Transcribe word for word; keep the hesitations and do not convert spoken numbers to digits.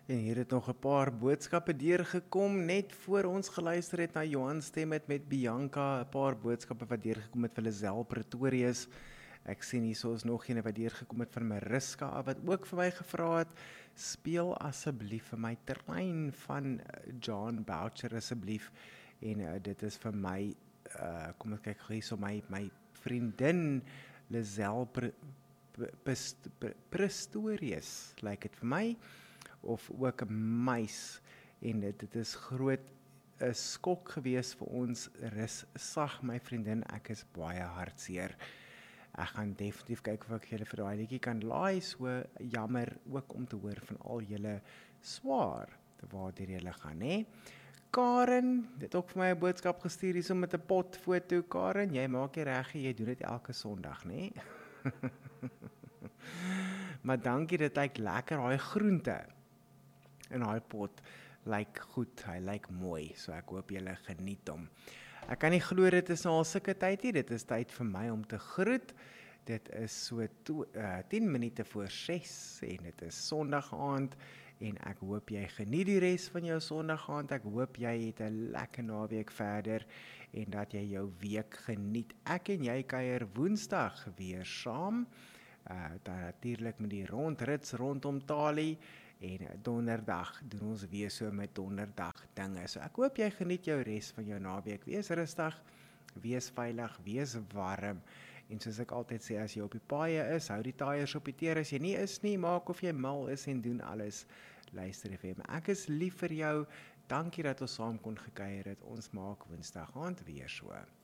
En hier het nog 'n paar boodskappe deurgekom, net voor ons geluister het na Johan stem het met Bianca, 'n paar boodskappe wat deurgekom het vir Lisel Pretorius. Ek sien hierso is nog een wat deurgekom het van Mariska, wat ook vir my gevra het, speel asseblief vir my Terrein van John Boucher asseblief. En uh, dit is vir my, uh, kom ek kyk hierso, my, my vriendin Lisel Pre, Pre, Pre, Pretorius, lyk like dit vir my, of ook 'n muis, en dit, dit is groot 'n skok gewees vir ons. Rus sag my vriendin, ek is baie hartseer. Ek gaan definitief kyk of ek julle vir daai liedjie kan laai, so jammer ook om te hoor van al julle swaar waartoe julle gaan, hè. Karen, dit ook vir my 'n boodskap gestuur hierso met 'n potfoto. Karen, jy maak jy reg, jy doen dit elke Sondag, né? Maar dankie, dit lyk lekker, daai groente in daai pot lyk goed, hy lyk mooi, so ek hoop julle geniet hom. Ek kan nie glo dit is al sulke tyd hier, dit is tyd vir my om te groet. Dit is so to, uh, tien minute voor ses en dit is Sondag aand en ek hoop jy geniet die res van jou Sondag aand. Ek hoop jy het 'n lekker naweek verder en dat jy jou week geniet. Ek en jy kuier Woensdag weer saam. Uh, dan natuurlik met die rondrits rondom Talie. En donderdag doen ons weer so met donderdag dinge. So ek hoop jy geniet jou res van jou naweek. Wees rustig, wees veilig, wees warm. En soos ek altyd sê, as jy op die paaie is, hou die taaiers op die teer. As jy nie is nie, maak of jy mal is en doen alles. Luister F M. Ek is lief vir jou. Dankie dat ons saam kon gekuier het. Ons maak Woensdag aand weer so.